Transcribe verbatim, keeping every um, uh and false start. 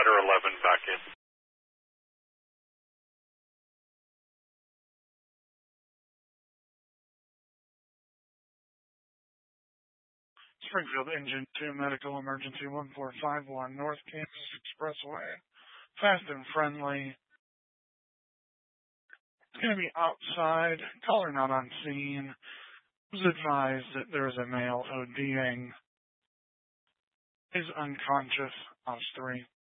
ladder eleven back in. Springfield Engine two Medical Emergency one four five one North Kansas Expressway. Fast and friendly. It's going to be outside. Caller not on scene. Was advised that there is a male ODing. Is unconscious. Ops three.